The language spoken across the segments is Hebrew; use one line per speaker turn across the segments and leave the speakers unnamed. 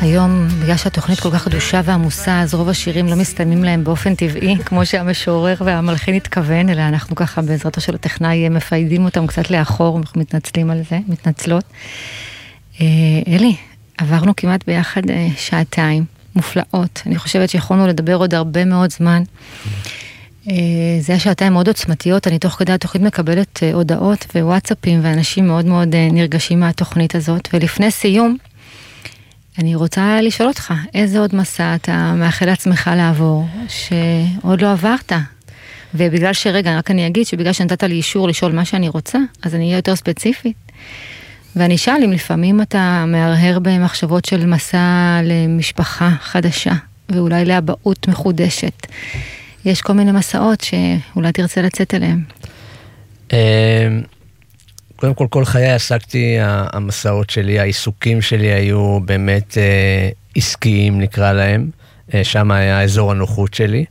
היום, בגלל שהתוכנית כל כך קדושה ועמוסה, אז רוב השירים לא מסתיימים להם באופן טבעי, כמו שהמשורר והמלחין התכוון, אלא אנחנו ככה בעזרתו של הטכנאי מפיידים אותם קצת לאחור, אנחנו מתנצלים על זה, מתנצלות. אלי, עברנו כמעט ביחד שעתיים מופלאות. אני חושבת שיכולנו לדבר עוד הרבה מאוד זמן. זה היה שעתיים מאוד עוצמתיות, אני תוך כדי התוכנית מקבלת הודעות ווואטסאפים, ואנשים מאוד מאוד נרגשים מהתוכנית הזאת. ולפני סיום, אני רוצה לשאול אותך, איזה עוד מסע אתה מאחל לעצמך לעבור, שעוד לא עברת? ובגלל שרגע, רק אני אגיד שבגלל שנתת לי אישור לשאול מה שאני רוצה, אז אני אהיה יותר ספציפית. ואני אשאל אם לפעמים אתה מהרהר במחשבות של מסע למשפחה חדשה, ואולי להבאות מחודשת. יש כל מיני מסעות שאולי תרצה לצאת אליהם.
קודם כל חיי עסקתי, המסעות שלי, העיסוקים שלי היו באמת עסקיים נקרא להם. שם היה אזור הנוחות שלי.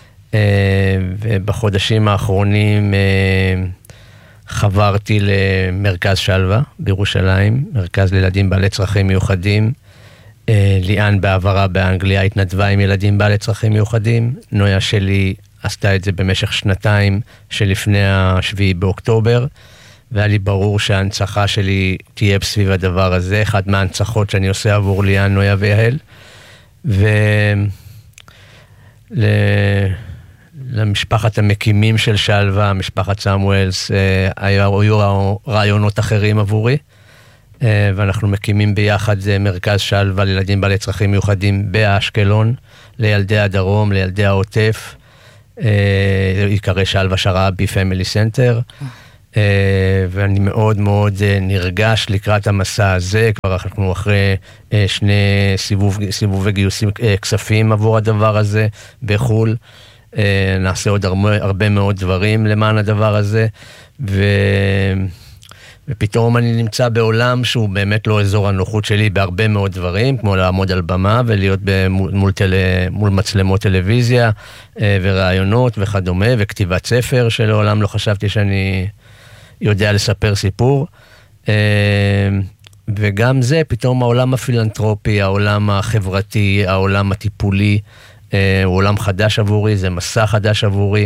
ובחודשים האחרונים חברתי למרכז שלווה בירושלים, מרכז לילדים בעלי צרכים מיוחדים. ליאן בעברה באנגליה התנדבה עם ילדים בעלי צרכים מיוחדים. נויה שלי עשתה את זה במשך שנתיים שלפני השביעי באוקטובר. והיה לי ברור שההנצחה שלי תהיה בסביב הדבר הזה. אחד מההנצחות שאני עושה עבור ליאן, נויה ויהל. למשפחת המקימים של שלווה, משפחת סמואלס, היו רעיונות אחרים עבורי. ואנחנו מקימים ביחד מרכז שלווה לילדים בעלי צרכים מיוחדים באשקלון, לילדי הדרום, לילדי העוטף, יקרא שלווה שרעבי פמילי סנטר, ואני מאוד מאוד נרגש לקראת המסע הזה. כבר אנחנו אחרי שני סיבובי גיוסים כספים עבור הדבר הזה בחול. נעשה עוד הרבה מאוד דברים למען הדבר הזה, ופתאום אני נמצא בעולם שהוא באמת לא אזור הנוחות שלי בהרבה מאוד דברים, כמו לעמוד על במה ולהיות מול מצלמות טלוויזיה ורעיונות וכדומה, וכתיבת ספר שלעולם לא חשבתי שאני יודע לספר סיפור. וגם זה, פתאום העולם הפילנטרופי, העולם החברתי, העולם הטיפולי, הוא עולם חדש עבורי, זה מסע חדש עבורי,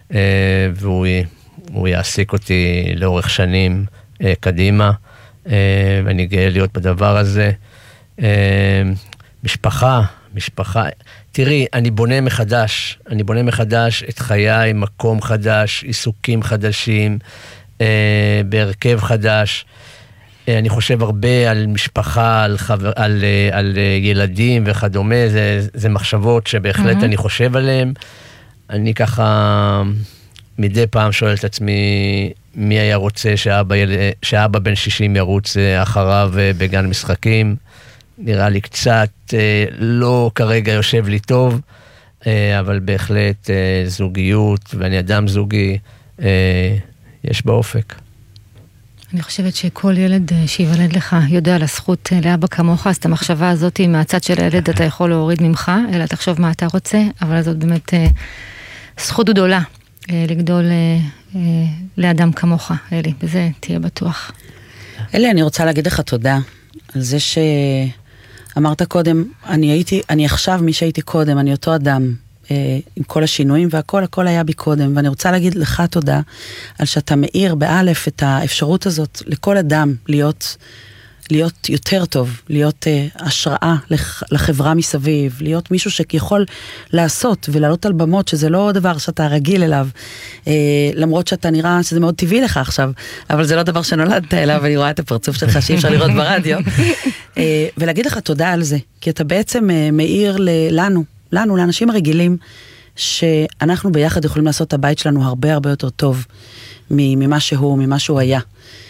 והוא יעסיק אותי לאורך שנים קדימה, ואני גאה להיות בדבר הזה. משפחה, תראי, אני בונה מחדש את חיי, מקום חדש, עיסוקים חדשים, בהרכב חדש. אני חושב הרבה על משפחה, על ילדים וכדומה, זה מחשבות שבהחלט אני חושב עליהן. אני ככה מדי פעם שואל את עצמי, מי היה רוצה שאבא בן 60 ירוץ אחריו בגן משחקים? נראה לי קצת לא כרגע יושב לי טוב, אבל בהחלט זוגיות, ואני אדם זוגי, יש באופק.
אני חושבת שכל ילד שיוולד לך יודע על הזכות לאבא כמוך, אז את המחשבה הזאת מהצד של הילד אתה יכול להוריד ממך, אלא תחשוב מה אתה רוצה, אבל זאת באמת זכות גדולה לגדול לאדם כמוך, אלי, בזה תהיה בטוח.
אלי, אני רוצה להגיד לך תודה על זה שאמרת קודם, אני עכשיו מי שהייתי קודם, אני אותו אדם, עם כל השינויים והכל, הכל היה בי קודם, ואני רוצה להגיד לך תודה על שאתה מאיר באלף את האפשרות הזאת לכל אדם להיות יותר טוב, להיות השראה לחברה מסביב, להיות מישהו שיכול לעשות ולעלות על במות, שזה לא דבר שאתה רגיל אליו, למרות שאתה נראה שזה מאוד טבעי לך עכשיו, אבל זה לא דבר שנולדת אליו, ואני רואה את הפרצוף שלך שאי אפשר לראות ברדיו, ולהגיד לך תודה על זה, כי אתה בעצם מאיר לנו, לאנשים הרגילים, שאנחנו ביחד יכולים לעשות את הבית שלנו הרבה הרבה יותר טוב ממה שהוא היה.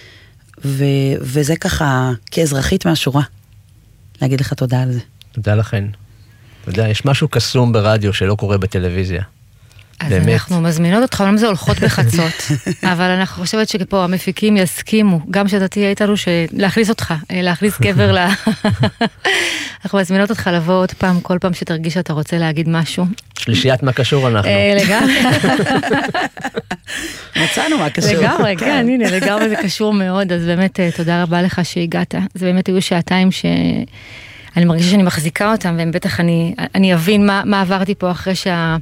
וזה ככה כאזרחית מהשורה, להגיד לך תודה על זה.
תודה לכן. תודה, יש משהו קסום ברדיו שלא קורה בטלוויזיה.
אז באמת. אנחנו מזמינות אותך, אבל זה הולכות בחצות, אבל אנחנו חושבת שפה המפיקים יסכימו, גם שאתה תהיה איתנו, להכניס אותך, להכניס גבר אנחנו מזמינות אותך לבוא עוד פעם, כל פעם שתרגיש שאתה רוצה להגיד משהו.
שלישיית מה קשור אנחנו.
לגמרי.
מצאנו מה קשור.
לגמרי, כן, הנה, לגמרי זה קשור מאוד, אז באמת תודה רבה לך שהגעת. זה באמת היו שעתיים אני מרגישה שאני מחזיקה אותם, והם בטח אני אבין מה עברתי פה אחרי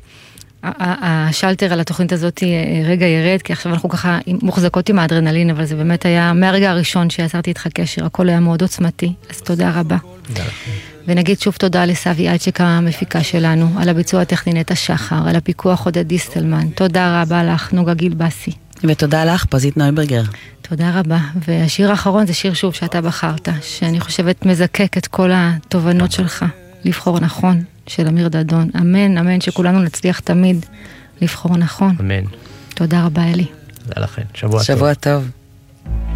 השלטר על התוכנית הזאת רגע ירד, כי עכשיו אנחנו ככה מוחזקות עם האדרנלין, אבל זה באמת היה מהרגע הראשון שיצרתי איתך קשר, הכל היה מאוד עוצמתי, אז תודה רבה. ונגיד שוב תודה לסבי אלצ'יק המפיקה שלנו, על הביצוע הטכני נטע שחר, על הפיקוח עודד דיסטלמן, תודה רבה לך נוגה גילבסי.
ותודה לך פזית נויברגר.
תודה רבה, והשיר האחרון זה שיר שוב שאתה בחרת, שאני חושבת מזקק את כל התובנות שלך, לבחור נכון, של אמיר דדון. אמן, אמן, שכולנו נצליח תמיד לבחור נכון.
אמן.
תודה רבה, אלי.
תודה לכם. שבוע טוב.
שבוע טוב.